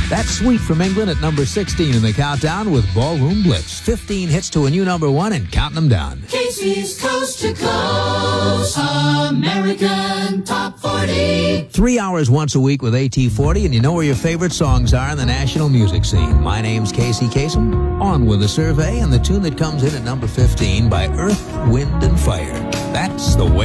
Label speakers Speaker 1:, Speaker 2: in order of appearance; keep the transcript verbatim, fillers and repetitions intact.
Speaker 1: That's Sweet from England at number sixteen in the countdown with Ballroom Blitz. fifteen hits to a new number one and counting them down.
Speaker 2: Casey's Coast to Coast American Top forty.
Speaker 1: Three hours once a week with A T forty, and you know where your favorite songs are in the national music scene. My name's Casey Kasem. On with the survey and the tune that comes in at number fifteen by Earth, Wind and Fire. That's the way